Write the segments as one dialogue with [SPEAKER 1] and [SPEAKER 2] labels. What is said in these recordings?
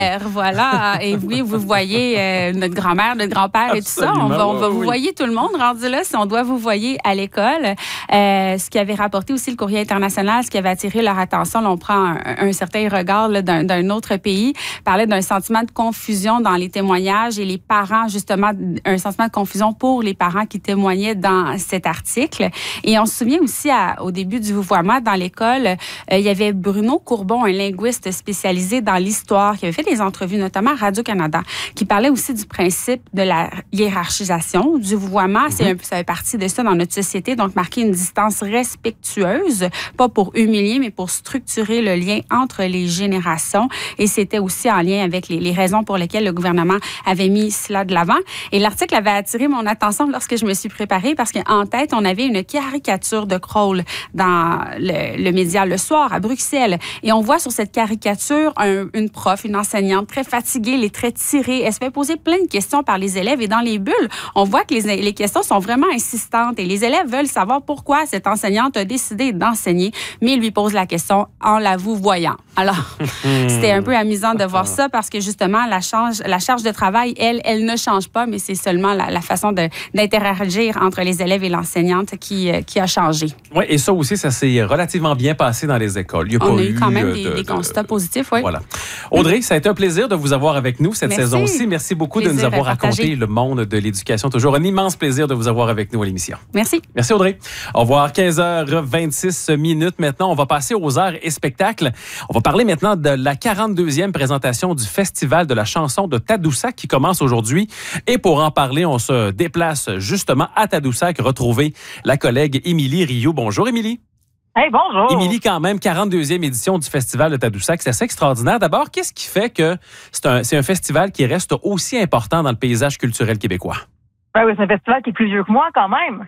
[SPEAKER 1] Voilà. Et oui, vous voyez notre grand-mère, notre grand-père et tout ça. On va vous voyez tout le monde rendu là si on doit vous voyez à l'école. Ce qui avait rapporté aussi le Courrier international, ce qui avait attiré leur attention, là, on prend un certain regard là, d'un autre pays, parlait d'un sentiment de confusion dans les témoignages et les parents, justement, un sentiment de confusion pour les parents qui témoignaient dans cet article. Et on se souvient aussi au début du vouvoiement dans l'école, il y avait Bruno Courbon, un linguiste spécialisé dans l'histoire, qui avait fait des entrevues, notamment à Radio-Canada, qui parlait aussi du principe de la hiérarchisation du vouvoiement. Ça fait partie de ça dans notre société, donc marquer une distance respectueuse, pas pour humilier, mais pour structurer le lien entre les générations. Et c'était aussi en lien avec les raisons pour lesquelles le gouvernement avait mis cela de l'avant. Et l'article avait attiré mon attention lorsque je me suis préparée parce qu'en tête, on avait une caricature de Kroll dans le média Le Soir à Bruxelles. Et on voit sur cette caricature une prof, une enseignante très fatiguée, les traits tirés. Elle se fait poser plein de questions par les élèves et dans les bulles, on voit que les questions sont vraiment insistantes et les élèves veulent savoir pourquoi cette enseignante a décidé d'enseigner, mais lui pose la question en la vouvoyant. Alors, c'était un peu amusant de voir ça parce que justement, la charge de travail, elle ne change pas, mais c'est seulement la façon d'interagir entre les élèves et l'enseignante qui a changé.
[SPEAKER 2] Oui, et ça aussi, ça s'est relativement bien passé dans les écoles.
[SPEAKER 1] On a eu quand même des constats positifs, oui.
[SPEAKER 2] Voilà. Audrey, ça a été un plaisir de vous avoir avec nous cette saison-ci. Merci beaucoup de nous avoir raconté le monde de l'éducation. Toujours un immense plaisir de vous avoir avec nous à l'émission.
[SPEAKER 1] Merci.
[SPEAKER 2] Merci, Audrey. Au revoir. 15h26 maintenant. On va passer aux arts et spectacles. On va parler maintenant de la 42e présentation du Festival de la chanson de Tadoussac qui commence aujourd'hui. Et pour en parler, on se déplace justement à Tadoussac, retrouver la collègue Émilie Rioux. Bonjour, Émilie.
[SPEAKER 3] Hey, bonjour.
[SPEAKER 2] Émilie, quand même, 42e édition du Festival de Tadoussac. C'est assez extraordinaire. D'abord, qu'est-ce qui fait que c'est un festival qui reste aussi important dans le paysage culturel québécois?
[SPEAKER 3] Ben oui, c'est un festival qui est plus vieux que moi quand même.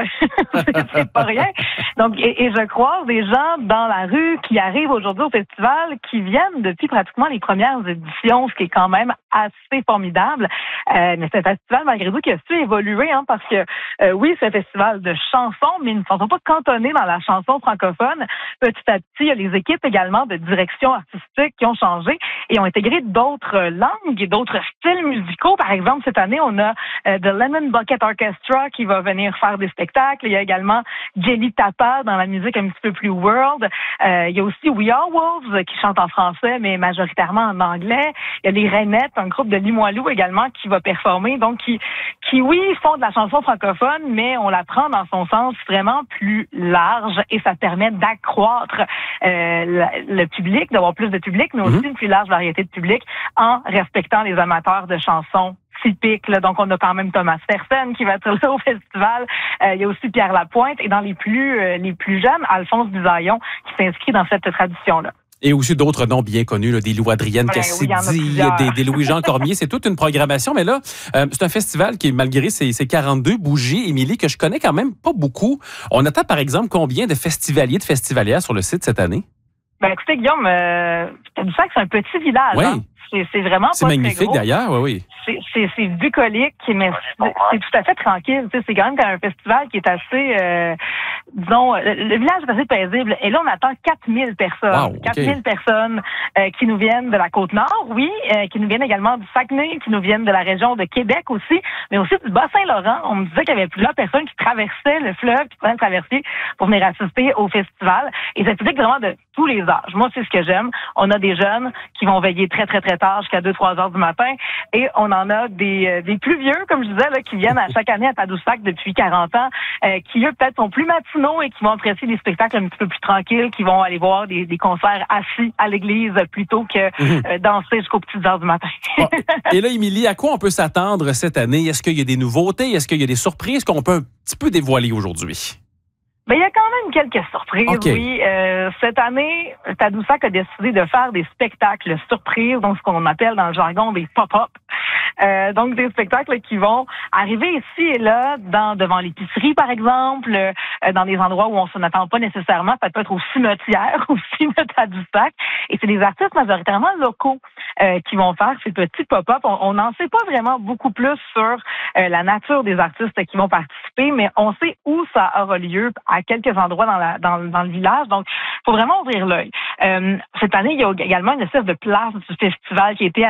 [SPEAKER 3] C'est pas rien. Donc, et je croise des gens dans la rue qui arrivent aujourd'hui au festival qui viennent depuis pratiquement les premières éditions, ce qui est quand même assez formidable. Mais c'est un festival malgré tout qui a su évoluer, hein, parce que oui, c'est un festival de chansons, mais ils ne sont pas cantonnés dans la chanson francophone. Petit à petit, il y a les équipes également de direction artistique qui ont changé et ont intégré d'autres langues et d'autres styles musicaux. Par exemple, cette année, on a The Lemon Bucket Orchestra qui va venir faire des spectacles. Il y a également Jelly Tapa dans la musique un petit peu plus world. Il y a aussi We Are Wolves qui chante en français, mais majoritairement en anglais. Il y a les Rainettes, un groupe de Limoilou également qui va performer. Donc, qui oui, font de la chanson francophone, mais on la prend dans son sens vraiment plus large et ça permet d'accroître le public, d'avoir plus de public, mais aussi une plus large variété de public en respectant les amateurs de chansons typiques. Là. Donc, on a quand même Thomas Fersen qui va être là au festival. Il y a aussi Pierre Lapointe et dans les plus jeunes, Alphonse Bisaillon qui s'inscrit dans cette tradition-là.
[SPEAKER 2] Et aussi d'autres noms bien connus, là, des Louis-Adrienne Cassidy, des Louis-Jean Cormier. C'est toute une programmation. Mais là, c'est un festival qui, malgré ses 42 bougies, Émilie, que je connais quand même pas beaucoup. On attend, par exemple, combien de festivaliers, de festivalières sur le site cette année? Ben,
[SPEAKER 3] écoutez, Guillaume, Tadoussac, c'est un petit village.
[SPEAKER 2] Oui.
[SPEAKER 3] Hein? C'est vraiment
[SPEAKER 2] c'est
[SPEAKER 3] pas
[SPEAKER 2] magnifique
[SPEAKER 3] très gros.
[SPEAKER 2] D'ailleurs, oui.
[SPEAKER 3] C'est bucolique, mais c'est tout à fait tranquille. Tu sais, c'est quand même un festival qui est assez, disons, le village est assez paisible. Et là, on attend 4000 personnes.
[SPEAKER 2] Wow, okay.
[SPEAKER 3] 4000 personnes qui nous viennent de la Côte-Nord, oui, qui nous viennent également du Saguenay, qui nous viennent de la région de Québec aussi, mais aussi du Bas-Saint-Laurent. On me disait qu'il y avait plusieurs personnes qui traversaient le fleuve, qui prenaient le traversier pour venir assister au festival. Et ça public vraiment de tous les âges. Moi, c'est ce que j'aime. On a des jeunes qui vont veiller très, très, très tard jusqu'à 2-3 heures du matin. Et on en a des plus vieux, comme je disais, là, qui viennent à chaque année à Tadoussac depuis 40 ans, qui, eux, peut-être sont plus matinaux et qui vont apprécier des spectacles un petit peu plus tranquilles, qui vont aller voir des concerts assis à l'église plutôt que danser jusqu'aux petites heures du matin.
[SPEAKER 2] Et là, Émilie, à quoi on peut s'attendre cette année? Est-ce qu'il y a des nouveautés? Est-ce qu'il y a des surprises qu'on peut un petit peu dévoiler aujourd'hui?
[SPEAKER 3] Ben, il y a quand même quelques surprises, oui. Cette année, Tadoussac a décidé de faire des spectacles surprises, donc ce qu'on appelle dans le jargon des pop-up. Donc, des spectacles qui vont arriver ici et là, devant l'épicerie, par exemple, dans des endroits où on s'en attend pas nécessairement. Ça peut être au cimetière aussi, à Tadoussac. Et c'est des artistes majoritairement locaux qui vont faire ces petits pop-up. On n'en sait pas vraiment beaucoup plus sur la nature des artistes qui vont participer, mais on sait où ça aura lieu, à quelques endroits dans le village. Donc, il faut vraiment ouvrir l'œil. Cette année, il y a également une espèce de place du festival qui a été